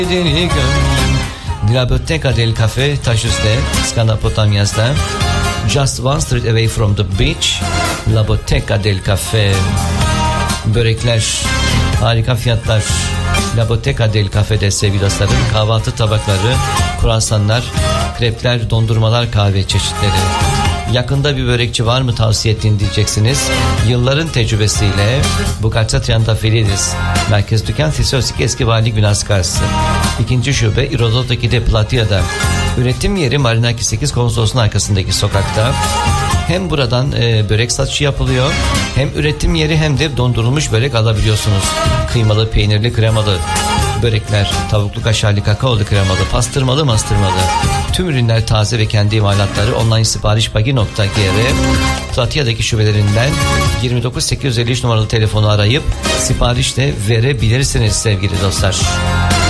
La Bottega del Cafe Taşüs'te, Skandapotamias'ta. Just one street away from the beach, La Bottega del Cafe. Börekler, harika fiyatlar. La Bottega del Cafe'de sevgili dostlarım. Kahvaltı tabakları, kruvasanlar, krepler, dondurmalar, kahve çeşitleri. Yakında bir börekçi var mı tavsiye ettiğini diyeceksiniz. Yılların tecrübesiyle Bucazza Triantafilides. Merkez dükkan Tisosik Eski Vali Günas karşısı. 2. şube İrodot'taki Platia'da. Üretim yeri Marinaki 8 Konsolosluğu'nun arkasındaki sokakta. Hem buradan börek satışı yapılıyor, hem üretim yeri hem de dondurulmuş börek alabiliyorsunuz. Kıymalı, peynirli, kremalı börekler, tavuklu, kaşarlı, kakaolu, kremalı, pastırmalı, mastırmalı. Tüm ürünler taze ve kendi imalatları. Online sipariş bagi.gr. Platia'daki şubelerinden 29 853 numaralı telefonu arayıp sipariş de verebilirsiniz sevgili dostlar.